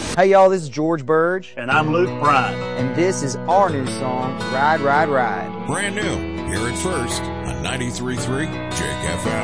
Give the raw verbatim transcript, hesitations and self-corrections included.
Hey y'all, this is George Burge. And I'm Luke Bryan. And this is our new song, Ride, Ride, Ride. Brand new. Hear it first on ninety-three point three Jake F M.